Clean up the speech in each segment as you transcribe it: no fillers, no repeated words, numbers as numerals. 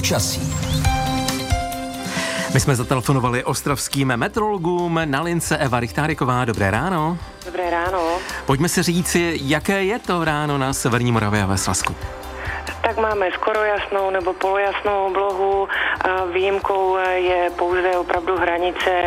počasí. My jsme zatelefonovali ostravským meteorologům, na lince Eva Richtáriková. Dobré ráno. Dobré ráno. Pojďme si říci, jaké je to ráno na severní Moravě a ve Slezsku. Tak máme skoro jasnou nebo polojasnou oblohu. Výjimkou je pouze opravdu hranice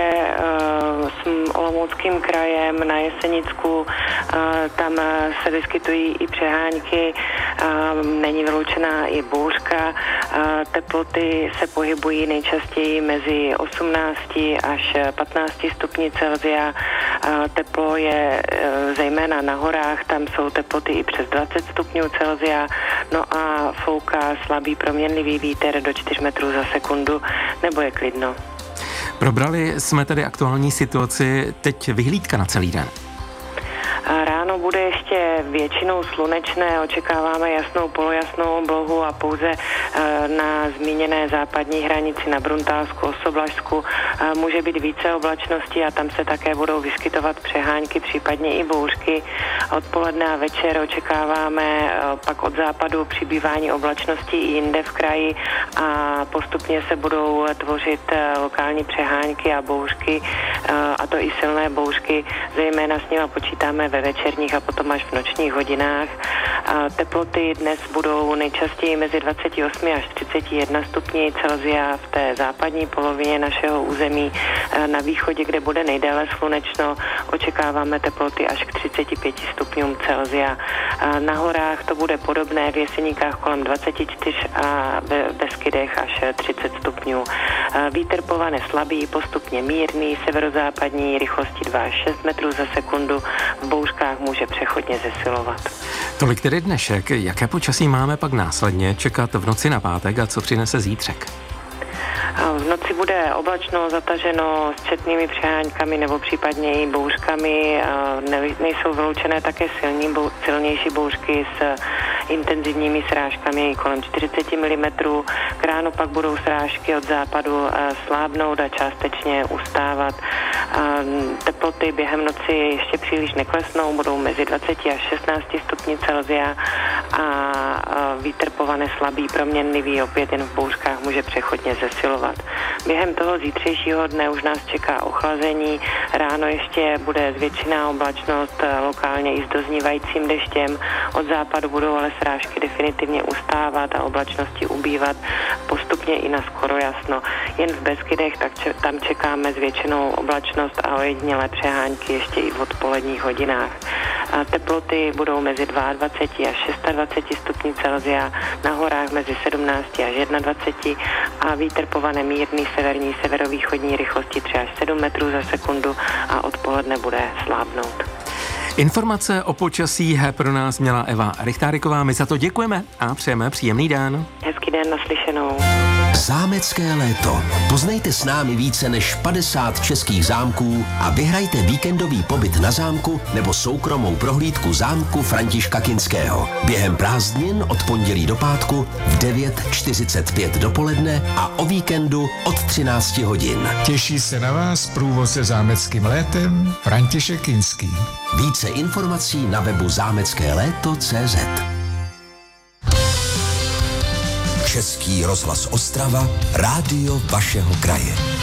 s Olomouckým krajem na Jesenicku. Tam se vyskytují i přehánky, není vyloučená i bouřka. Teploty se pohybují nejčastěji mezi 18 až 15 stupni Celsia. Teplo je zejména na horách, tam jsou teploty i přes 20 stupňů Celsia. No a fouká slabý proměnlivý vítr do 4 metrů za sekundu, nebo je klidno. Probrali jsme tedy aktuální situaci, teď vyhlídka na celý den. Ráno bude ještě většinou slunečné, očekáváme jasnou polojasnou oblohu a pouze na zmíněné západní hranici na Bruntálsku, Osoblažsku může být více oblačností a tam se také budou vyskytovat přehánky, případně i bouřky. Odpoledne a večer očekáváme pak od západu přibývání oblačností i jinde v kraji a postupně se budou tvořit lokální přehánky a bouřky, a to i silné bouřky, zejména s nimi počítáme ve večerních a potom až v nočních hodinách. Teploty dnes budou nejčastěji mezi 28 až 31 stupni Celsia v té západní polovině našeho území. Na východě, kde bude nejdéle slunečno, očekáváme teploty až k 35 stupňům Celsia. Na horách to bude podobné, v Jeseníkách kolem 24 a ve Beskydech až 30 stupňů. Vítr povane slabý, postupně mírný, severozápadní, rychlosti 2 až 6 metrů za sekundu, v bouřkách může přechodně zesilovat. Tolik tedy dnešek. Jaké počasí máme pak následně čekat v noci na pátek a co přinese zítřek? V noci bude oblačno, zataženo s četnými přeháňkami nebo případně i bouřkami. Nejsou vyloučené také silnější bouřky s intenzivními srážkami kolem 40 mm. K ránu pak budou srážky od západu slábnout a částečně ustávat. Teploty během noci ještě příliš neklesnou, budou mezi 20 až 16 stupni Celsia a vítr povane slabý, proměnlivý, opět jen v bouřkách může přechodně zesilovat. Během toho zítřejšího dne už nás čeká ochlazení, ráno ještě bude zvětšená oblačnost, lokálně i s doznívajícím deštěm, od západu budou ale srážky definitivně ustávat a oblačnosti ubývat, postupně i na skoro jasno. Jen v Beskydech, tak tam čekáme zvětšenou oblačnost a ojedinělé přehánky ještě i v odpoledních hodinách. Teploty budou mezi 22 až 26 stupni Celsia, na horách mezi 17 až 21 a vítr povane mírný severní, severovýchodní rychlosti 3 až 7 metrů za sekundu a odpoledne bude slábnout. Informace o počasí pro nás měla Eva Richtáriková. My za to děkujeme a přejeme příjemný den. Hezký den, naslyšenou. Zámecké léto. Poznejte s námi více než 50 českých zámků a vyhrajte víkendový pobyt na zámku nebo soukromou prohlídku zámku Františka Kinského. Během prázdnin od pondělí do pátku v 9:45 dopoledne a o víkendu od 13 hodin. Těší se na vás průvodce zámeckým létem František Kinský. Více informací na webu zámeckéléto.cz. Český rozhlas Ostrava, rádio vašeho kraje.